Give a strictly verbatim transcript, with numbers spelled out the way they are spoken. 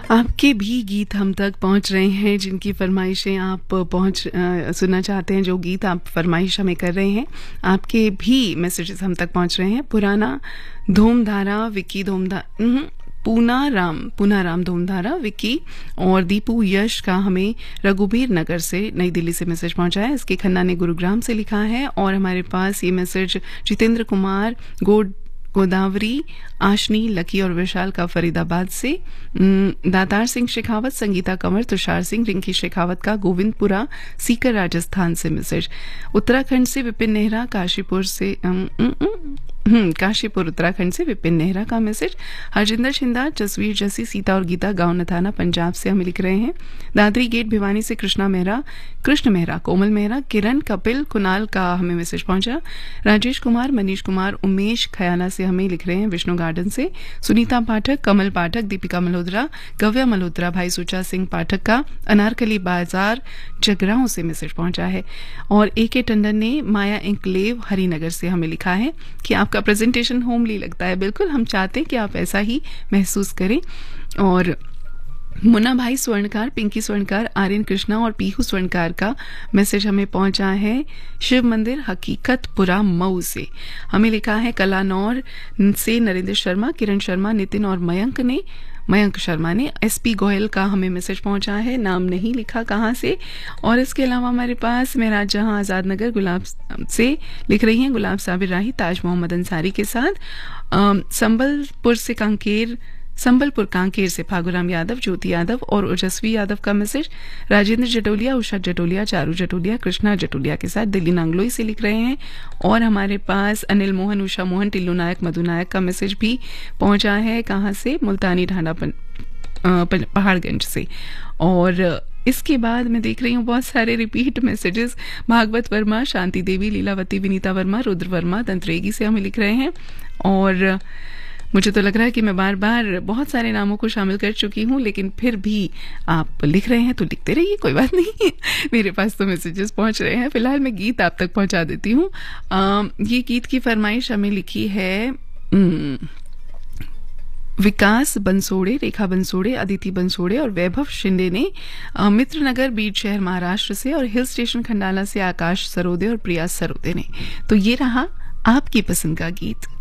आपके भी गीत हम तक पहुंच रहे हैं, जिनकी फरमाइशें आप पहुंच आ, सुनना चाहते हैं, जो गीत आप फरमाइश हमें कर रहे हैं, आपके भी मैसेजेस हम तक पहुंच रहे हैं। पुराना धूमधारा विक्की धूमधारा पूना राम पूना राम धूमधारा विक्की और दीपू यश का हमें रघुबीर नगर से नई दिल्ली से मैसेज पहुंचा है। इसके खन्ना ने गुरुग्राम से लिखा है। और हमारे पास ये मैसेज जितेंद्र कुमार गोड गोदावरी आशनी लकी और विशाल का फरीदाबाद से, दातार सिंह शेखावत, संगीता कंवर, तुषार सिंह, रिंकी शेखावत का गोविंदपुरा सीकर राजस्थान से मैसेज। उत्तराखंड से विपिन नेहरा, काशीपुर से हम्म काशीपुर उत्तराखंड से विपिन नेहरा का मैसेज। हरजिंदर शिंदा, जसवीर जसी, सीता और गीता गांव नथाना पंजाब से हमें लिख रहे हैं। दादरी गेट भिवानी से कृष्णा मेहरा, कृष्ण मेहरा, कोमल मेहरा, किरण, कपिल, कुणाल का हमें मैसेज पहुंचा। राजेश कुमार, मनीष कुमार, उमेश खयाला से हमें लिख रहे हैं विष्णु गार्डन से। सुनीता पाठक, कमल पाठक, दीपिका मल्होत्रा, गव्या मल्होत्रा, भाई सुचा सिंह पाठक का अनारकली बाजार जगराओं से मैसेज पहुंचा है। और ए के टंडन ने माया इंक्लेव हरिनगर से हमें लिखा है कि आपका प्रेजेंटेशन होमली लगता है। बिल्कुल, हम चाहते हैं कि आप ऐसा ही महसूस करें। और मुन्ना भाई स्वर्णकार, पिंकी स्वर्णकार, आर्यन कृष्णा और पीहू स्वर्णकार का मैसेज हमें पहुंचा है शिव मंदिर हकीकतपुरा मऊ से। हमें लिखा है कलानौर से नरेंद्र शर्मा, किरण शर्मा, नितिन और मयंक ने मयंक शर्मा ने। एसपी गोयल का हमें मैसेज पहुंचा है, नाम नहीं लिखा कहां से। और इसके अलावा हमारे पास मेराज जहां आजाद नगर गुलाब से लिख रही हैं गुलाब साबिर राही, ताज मोहम्मद अंसारी के साथ। संबलपुर से कांकेर संबलपुर कांकेर से फागुराम यादव, ज्योति यादव और ओजस्वी यादव का मैसेज। राजेंद्र जटोलिया, उषा जटोलिया, चारू जटोलिया, कृष्णा जटोलिया के साथ दिल्ली नांगलोई से लिख रहे हैं। और हमारे पास अनिल मोहन, उषा मोहन, टिल्लू नायक, मधु नायक का मैसेज भी पहुंचा है। कहां से? मुल्तानी ढांडा पहाड़गंज से। और इसके बाद मैं देख रही हूँ बहुत सारे रिपीट मैसेजेस। भागवत वर्मा, शांति देवी, लीलावती, विनीता वर्मा, रुद्र वर्मा दंतरेगी से हमें लिख रहे हैं। और मुझे तो लग रहा है कि मैं बार बार बहुत सारे नामों को शामिल कर चुकी हूँ, लेकिन फिर भी आप लिख रहे हैं तो लिखते रहिए, कोई बात नहीं। मेरे पास तो मैसेजेस पहुंच रहे हैं। फिलहाल मैं गीत आप तक पहुंचा देती हूँ। ये गीत की फरमाइश हमें लिखी है विकास बंसोड़े, रेखा बंसोड़े, अदिति बंसोड़े और वैभव शिंदे ने मित्रनगर बीड शहर महाराष्ट्र से, और हिल स्टेशन खंडाला से आकाश सरोदे और प्रिया सरोदे ने। तो ये रहा आपकी पसंद का गीत।